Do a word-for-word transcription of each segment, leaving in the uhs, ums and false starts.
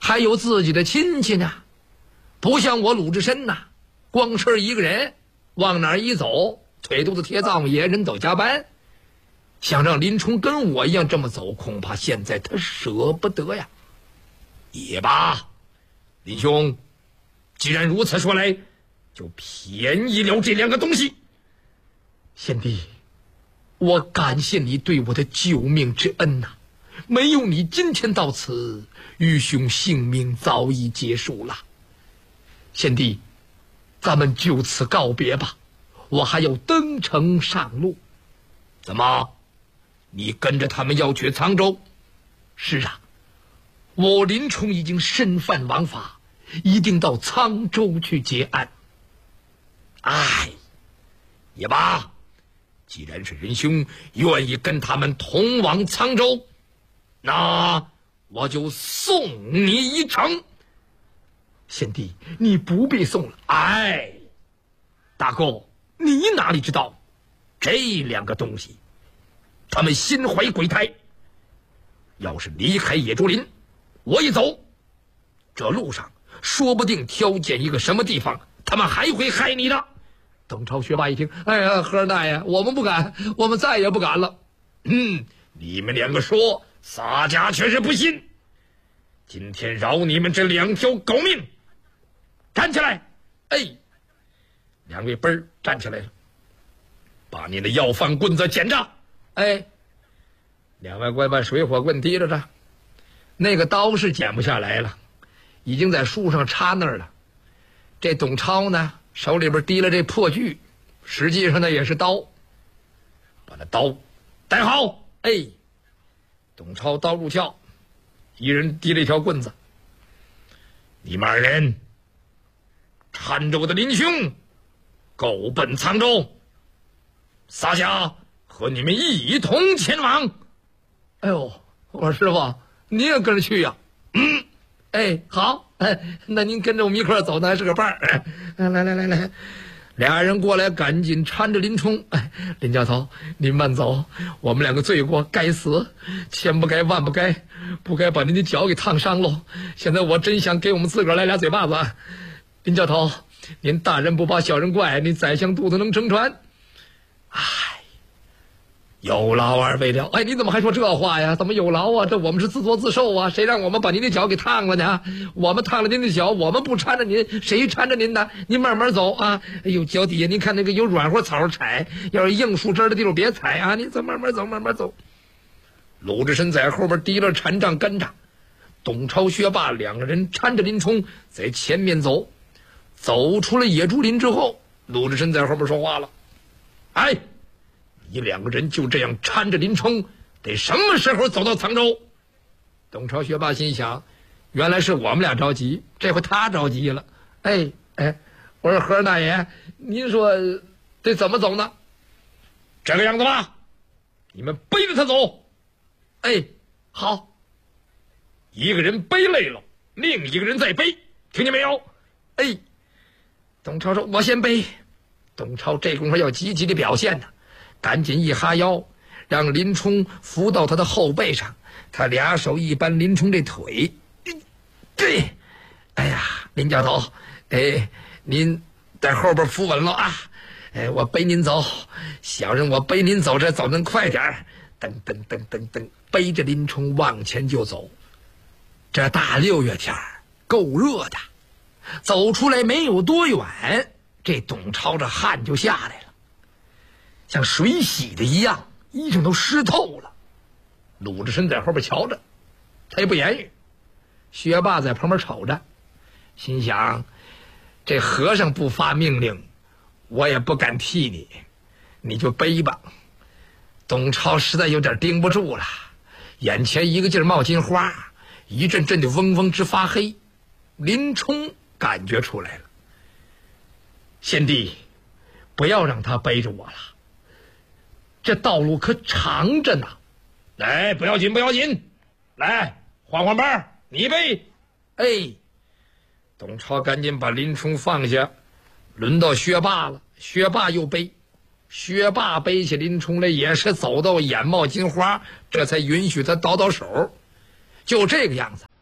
还有自己的亲戚呢，不像我鲁智深呐，光是一个人往哪儿一走，腿肚子贴灶爷，人走加班。想让林冲跟我一样这么走，恐怕现在他舍不得呀。也罢，林兄，既然如此说来，就便宜了这两个东西。贤弟，我感谢你对我的救命之恩呐、啊！没有你今天到此，愚兄性命早已结束了。贤弟，咱们就此告别吧，我还要登城上路。怎么，你跟着他们要去沧州？是啊，我林冲已经身犯王法，一定到沧州去结案。哎，也罢，既然是仁兄愿意跟他们同往沧州，那我就送你一程。贤弟，你不必送了。哎，大哥，你哪里知道，这两个东西他们心怀鬼胎，要是离开野猪林，我一走，这路上说不定挑拣一个什么地方，他们还会害你的。邓超学霸一听，哎呀，和尚大爷，我们不敢，我们再也不敢了。嗯，你们两个说，洒家却是不信。今天饶你们这两条狗命，站起来！哎，两位奔儿站起来了，把你的要饭棍子捡着。哎，两位快把水火棍提着着。那个刀是捡不下来了，已经在树上插那儿了。这董超呢，手里边提了这破锯，实际上呢也是刀。把那刀带好。哎，董超刀入鞘，一人提了一条棍子。你们二人搀着我的林兄，狗奔沧州，洒家和你们一同前往。哎呦，我说师傅，你也跟着去呀、啊？嗯，哎，好，哎，那您跟着我们一块儿走，那还是个伴儿。哎，来来来来，俩人过来，赶紧搀着林冲。哎，林教头，您慢走，我们两个罪过该死，千不该万不该，不该把您的脚给烫伤喽。现在我真想给我们自个儿来俩嘴巴子。林教头，您大人不把小人怪，您宰相肚子能撑船。哎，有劳二位了。哎，你怎么还说这话呀？怎么有劳啊？这我们是自作自受啊！谁让我们把您的脚给烫了呢？我们烫了您的脚，我们不搀着您，谁搀着您呢？您慢慢走啊！哎呦，脚底下您看那个有软和草踩，要是硬树枝的地方别踩啊！您走，慢慢走，慢慢走。鲁智深在后边提了禅杖跟着，董超、薛霸两个人搀着林冲在前面走。走出了野猪林之后，鲁智深在后边说话了：“哎，你两个人就这样搀着林冲，得什么时候走到沧州？”董超、薛霸心想，原来是我们俩着急，这回他着急了。哎哎，我说和尚大爷，您说得怎么走呢？这个样子吧，你们背着他走。哎，好。一个人背累了，另一个人再背，听见没有？哎，董超说：“我先背。”董超这功夫要积极的表现呢，赶紧一哈腰，让林冲扶到他的后背上，他俩手一扳林冲这腿。对，哎呀，林教头，哎，您在后边扶稳了啊！哎，我背您走，小人我背您走，这走能快点。噔噔噔噔噔，背着林冲往前就走。这大六月天够热的，走出来没有多远，这董超这汗就下来了，像水洗的一样，衣裳都湿透了。鲁智深在后边瞧着，他也不言语。薛霸在旁边瞅着，心想：这和尚不发命令，我也不敢替你，你就背吧。董超实在有点盯不住了，眼前一个劲儿冒金花，一阵阵的嗡嗡直发黑。林冲感觉出来了，贤弟，不要让他背着我了，这道路可长着呢。来，不要紧不要紧，来换换班，你背。哎，董超赶紧把林冲放下，轮到薛霸了。薛霸又背，薛霸背起林冲来也是走到眼冒金花，这才允许他倒倒手。就这个样子，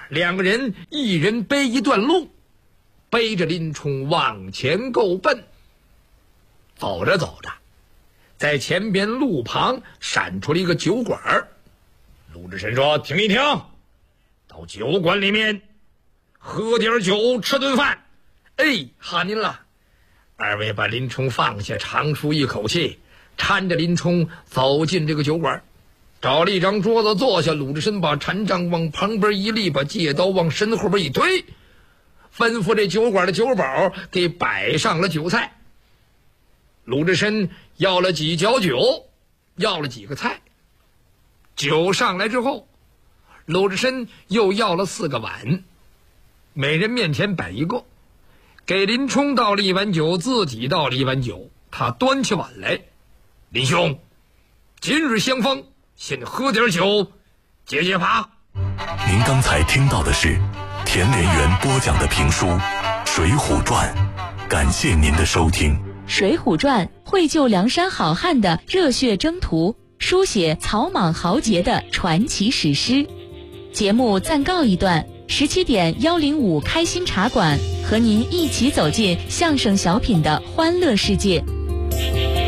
两个人一人背一段路，背着林冲往前够奔。走着走着，在前边路旁闪出了一个酒馆。鲁智深说：“停一停，到酒馆里面喝点酒，吃顿饭。”哎，哈您了。二位把林冲放下，长舒一口气，搀着林冲走进这个酒馆，找了一张桌子坐下。鲁智深把禅杖往旁边一立，把戒刀往身后边一推，吩咐这酒馆的酒保给摆上了酒菜。鲁智深要了几嚼酒，要了几个菜。酒上来之后，鲁智深又要了四个碗，每人面前摆一个，给林冲倒了一碗酒，自己倒了一碗酒。他端起碗来：“林兄，今日相逢，先喝点酒解解乏。” 您刚才听到的是田连元播讲的评书《水浒传》，感谢您的收听。 《水浒传》绘就梁山好汉的热血征途，书写草莽豪杰的传奇史诗。节目暂告一段，十七点幺零五开心茶馆和您一起走进相声小品的欢乐世界。